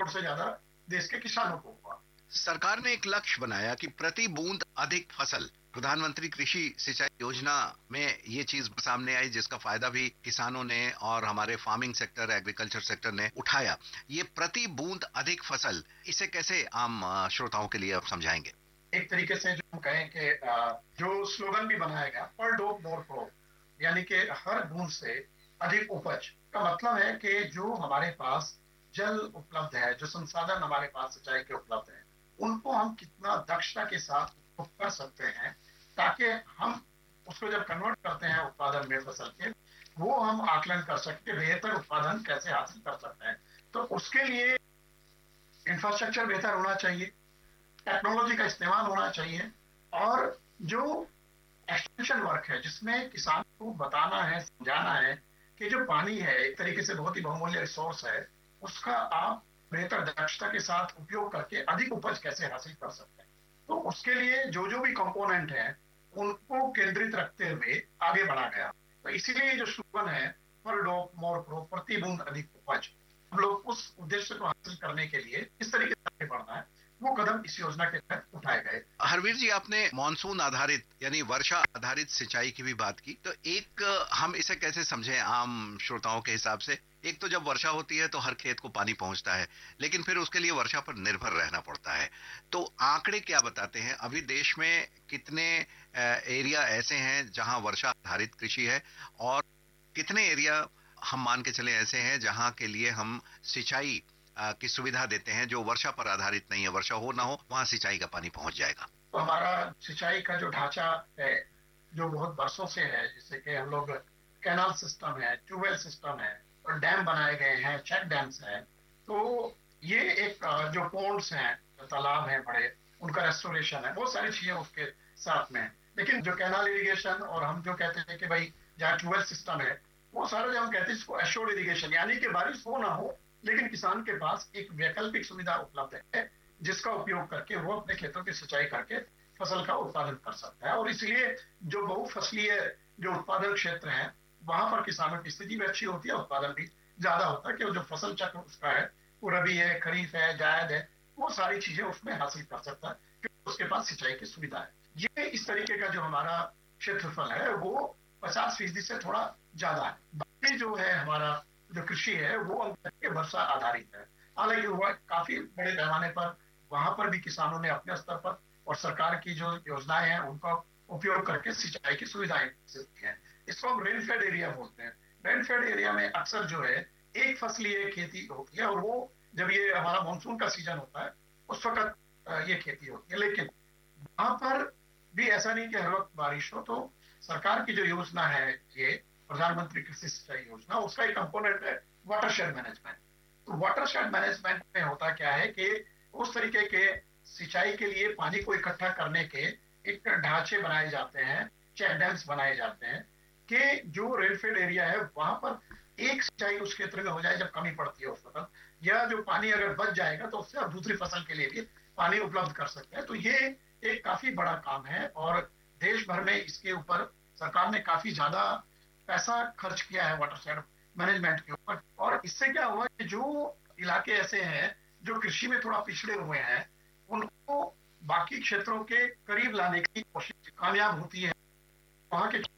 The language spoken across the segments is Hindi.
करोड़ से ज्यादा देश के किसानों को हुआ। सरकार ने एक लक्ष्य बनाया कि प्रति बूंद अधिक फसल, प्रधानमंत्री कृषि सिंचाई योजना में ये चीज सामने आई, जिसका फायदा भी किसानों ने और हमारे फार्मिंग सेक्टर, एग्रीकल्चर सेक्टर ने उठाया। ये प्रति बूंद अधिक फसल, इसे कैसे आम श्रोताओं के लिए आप समझाएंगे? एक तरीके से जो हम कहें कि जो स्लोगन भी बनाया गया, पर ड्रॉप मोर क्रॉप, यानी कि हर बूंद से अधिक उपज, का मतलब है कि जो हमारे पास जल उपलब्ध है, जो संसाधन हमारे पास सिंचाई के उपलब्ध है, उनको हम कितना दक्षता के साथ उपयोग कर सकते हैं, ताकि हम उसको जब कन्वर्ट करते हैं उत्पादन में फसल के, वो हम आकलन कर सकते हैं बेहतर उत्पादन कैसे हासिल कर सकते हैं। तो उसके लिए इंफ्रास्ट्रक्चर बेहतर होना चाहिए, टेक्नोलॉजी का इस्तेमाल होना चाहिए, और जो एक्सटेंशन वर्क है जिसमें किसान को बताना है, समझाना है कि जो पानी है एक तरीके से बहुत ही बहुमूल्य रिसोर्स है, उसका आप बेहतर दक्षता के साथ उपयोग करके अधिक उपज कैसे हासिल कर सकते हैं। तो उसके लिए जो जो भी कंपोनेंट है उनको केंद्रित रखते हुए आगे बढ़ा गया। तो इसीलिए जो स्लोगन है, पर ड्रॉप मोर क्रॉप, प्रति बूंद अधिक उपज, हम लोग उस उद्देश्य को हासिल करने के लिए इस तरीके से आगे बढ़ना है, वो कदम इस योजना के तहत उठाए गए। हरवीर जी, आपने मॉनसून आधारित यानी वर्षा आधारित सिंचाई की भी बात की, तो एक हम इसे कैसे समझें आम श्रोताओं के हिसाब से? एक तो जब वर्षा होती है तो हर खेत को पानी पहुंचता है, लेकिन फिर उसके लिए वर्षा पर निर्भर रहना पड़ता है। तो आंकड़े क्या बताते हैं, अभी देश में कितने एरिया ऐसे हैं जहां वर्षा आधारित कृषि है, और कितने एरिया हम मान के चले ऐसे हैं जहां के लिए हम सिंचाई की सुविधा देते हैं जो वर्षा पर आधारित नहीं है, वर्षा हो ना हो वहां सिंचाई का पानी पहुंच जाएगा? तो हमारा सिंचाई का जो ढांचा है, जो बहुत वर्षों से है, जैसे कि हम लोग कैनाल सिस्टम है, ट्यूबवेल सिस्टम है, और डैम बनाए गए हैं, चेक डैम्स हैं। तो ये एक जो पोन्ड्स हैं, जो तालाब हैं बड़े, उनका रेस्टोरेशन है, बहुत सारी चीजें उसके साथ में है। लेकिन जो कैनाल इरिगेशन और हम जो कहते हैं कि भाई जहाँ ट्यूबवेल सिस्टम है, वो सारा जो हम कहते हैं इसको एश्योर्ड इरिगेशन, यानी कि बारिश हो ना हो लेकिन किसान के पास एक वैकल्पिक सुविधा उपलब्ध है जिसका उपयोग करके वो अपने खेतों की सिंचाई करके फसल का उत्पादन कर सकता है। और इसलिए जो बहुफसलीय जो उत्पादन क्षेत्र है, वहां पर किसानों की स्थिति भी अच्छी होती है, उत्पादन भी ज्यादा होता है, कि जो फसल चक्र उसका है वो रबी है, खरीफ है, जायद है, वो सारी चीजें उसमें हासिल कर सकता है क्योंकि उसके पास सिंचाई की सुविधा है। ये इस तरीके का जो हमारा क्षेत्रफल है वो 50% से थोड़ा ज्यादा है। बाकी जो है हमारा जो कृषि है वो वर्षा आधारित है। हालांकि वो काफी बड़े पैमाने पर वहां पर भी किसानों ने अपने स्तर पर और सरकार की जो योजनाएं हैं उनका उपयोग करके सिंचाई की सुविधाएं दी हैं। इसको हम रेनफेड एरिया बोलते हैं। रेनफेड एरिया में अक्सर जो है एक फसलीय खेती होती है, और वो जब ये हमारा मानसून का सीजन होता है उस वक्त ये खेती होती है। लेकिन वहां पर भी ऐसा नहीं कि हर वक्त बारिश हो। तो सरकार की जो योजना है, ये प्रधानमंत्री कृषि सिंचाई योजना, उसका एक कंपोनेंट है वाटरशेड मैनेजमेंट। तो वाटरशेड मैनेजमेंट में होता क्या है कि उस तरीके के सिंचाई के लिए पानी को इकट्ठा करने के एक ढांचे बनाए जाते हैं, चेक डैम्स बनाए जाते हैं, कि जो रेनफेड एरिया है वहां पर एक सिंचाई उस क्षेत्र में हो जाए जब कमी पड़ती है उस वक्त, या जो पानी अगर बच जाएगा तो उससे आप दूसरी फसल के लिए भी पानी उपलब्ध कर सकते हैं। तो ये एक काफी बड़ा काम है और देश भर में इसके ऊपर सरकार ने काफी ज्यादा पैसा खर्च किया है वाटरशेड मैनेजमेंट के ऊपर। और इससे क्या हुआ कि जो इलाके ऐसे हैं जो कृषि में थोड़ा पिछड़े हुए हैं, उनको बाकी क्षेत्रों के करीब लाने की कोशिश कामयाब होती है। वहां के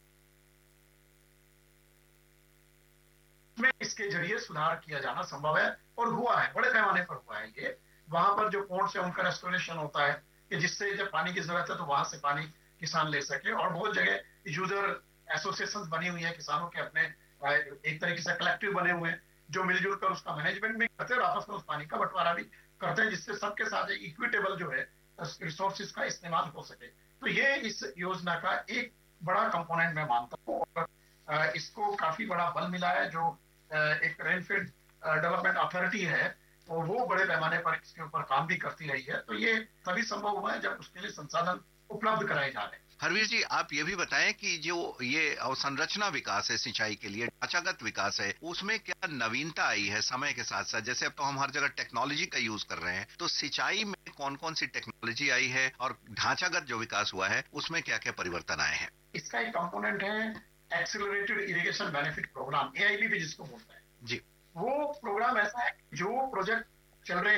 में इसके जरिए सुधार किया जाना संभव है और हुआ है, बड़े पैमाने पर हुआ है। ये वहां पर जो पोर्ट से उनका रेस्टोरेशन होता है कि जिससे जब पानी की जरूरत है तो वहां से पानी किसान ले सके। और बहुत जगह यूजर एसोसिएशन बनी हुई है किसानों के अपने, एक तरीके से कलेक्टिव बने हुए हैं जो मिलजुल कर उसका मैनेजमेंट भी करते हैं और आपस में उस पानी का बंटवारा भी करते हैं, जिससे सबके साथ एक इक्विटेबल जो है रिसोर्सेज का इस्तेमाल हो सके। तो ये इस योजना का एक बड़ा कंपोनेंट मैं मानता हूँ और इसको काफी बड़ा बल मिला है। जो एक रेनफेड डेवलपमेंट अथॉरिटी है और वो बड़े पैमाने पर इसके ऊपर काम भी करती रही है। तो ये तभी संभव हुआ है जब उसके लिए संसाधन उपलब्ध कराए जा रहे हैं। हरवीर जी, आप ये भी बताएं कि जो ये अवसंरचना विकास है सिंचाई के लिए, ढांचागत विकास है, उसमें क्या नवीनता आई है समय के साथ साथ? जैसे अब तो हम हर जगह टेक्नोलॉजी का यूज कर रहे हैं, तो सिंचाई में कौन कौन सी टेक्नोलॉजी आई है और ढांचागत जो विकास हुआ है उसमें क्या क्या परिवर्तन आए हैं? इसका एक कंपोनेंट है accelerated irrigation benefit programme, AIB भी जिसको बोलते हैं जी। वो प्रोग्राम ऐसा है जो प्रोजेक्ट चल रहे